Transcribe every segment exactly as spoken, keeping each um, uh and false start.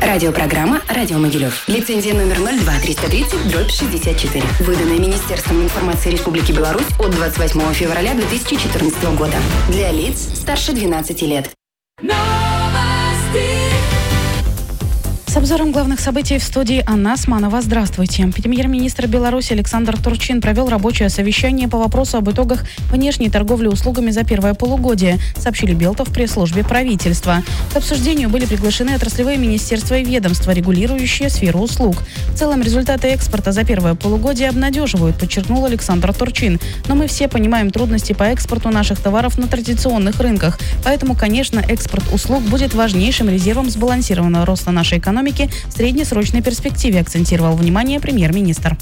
Радиопрограмма «Радио Могилев». Лицензия номер ноль два триста тридцать дробь шестьдесят четыре. Выданная Министерством информации Республики Беларусь от двадцать восьмого февраля две тысячи четырнадцатого года. Для лиц старше двенадцати лет. С обзором главных событий в студии Анна Османова. Здравствуйте. Премьер-министр Беларуси Александр Турчин провел рабочее совещание по вопросу об итогах внешней торговли услугами за первое полугодие, сообщили Белта в пресс-службе правительства. К обсуждению были приглашены отраслевые министерства и ведомства, регулирующие сферу услуг. В целом, результаты экспорта за первое полугодие обнадеживают, подчеркнул Александр Турчин. Но мы все понимаем трудности по экспорту наших товаров на традиционных рынках. Поэтому, конечно, экспорт услуг будет важнейшим резервом сбалансированного роста нашей экономики в среднесрочной перспективе, акцентировал внимание премьер-министр.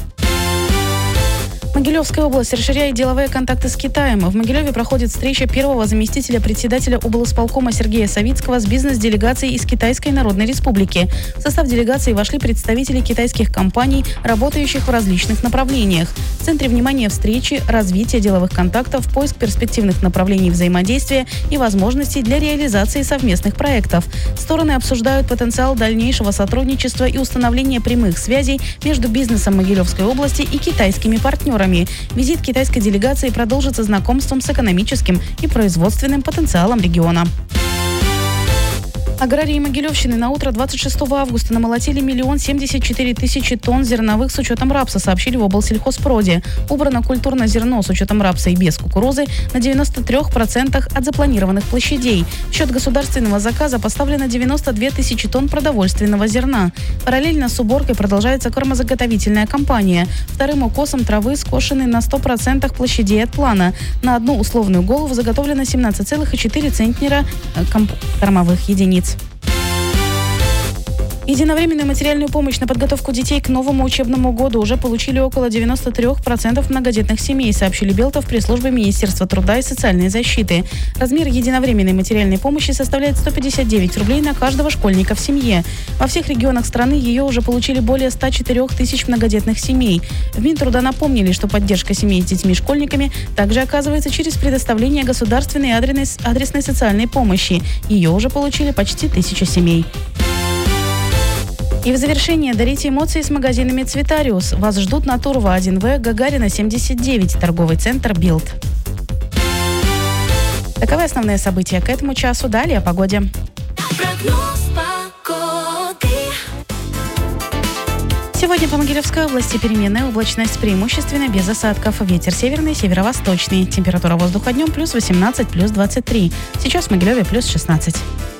Могилевская область расширяет деловые контакты с Китаем. В Могилеве проходит встреча первого заместителя председателя облсполкома Сергея Савицкого с бизнес-делегацией из Китайской Народной Республики. В состав делегации вошли представители китайских компаний, работающих в различных направлениях. В центре внимания встречи – развитие деловых контактов, поиск перспективных направлений взаимодействия и возможностей для реализации совместных проектов. Стороны обсуждают потенциал дальнейшего сотрудничества и установления прямых связей между бизнесом Могилевской области и китайскими партнерами. Визит китайской делегации продолжится знакомством с экономическим и производственным потенциалом региона. Аграрии Могилевщины на утро двадцать шестого августа намолотили миллион семьдесят четыре тысячи тонн зерновых с учетом рапса, сообщили в облсельхозпроде. Убрано культурное зерно с учетом рапса и без кукурузы на девяноста трёх процентах от запланированных площадей. В счет государственного заказа поставлено девяносто две тысячи тонн продовольственного зерна. Параллельно с уборкой продолжается кормозаготовительная кампания. Вторым укосом травы скошены на сто процентов площадей от плана. На одну условную голову заготовлено семнадцать целых четыре десятых центнера кормовых единиц. Единовременную материальную помощь на подготовку детей к новому учебному году уже получили около девяноста трёх процентов многодетных семей, сообщили Белта в пресс-службе Министерства труда и социальной защиты. Размер единовременной материальной помощи составляет сто пятьдесят девять рублей на каждого школьника в семье. Во всех регионах страны ее уже получили более ста четырёх тысяч многодетных семей. В Минтруда напомнили, что поддержка семей с детьми-школьниками также оказывается через предоставление государственной адресной, адресной социальной помощи. Ее уже получили почти тысяча семей. И в завершение дарите эмоции с магазинами «Цветариус». Вас ждут на Турова один вэ, Гагарина семьдесят девять, торговый центр «Билд». Таковы основные события к этому часу. Далее о погоде. Сегодня по Могилевской области переменная облачность, преимущественно без осадков. Ветер северный, северо-восточный. Температура воздуха днем плюс восемнадцать, плюс двадцать три. Сейчас в Могилеве плюс шестнадцать.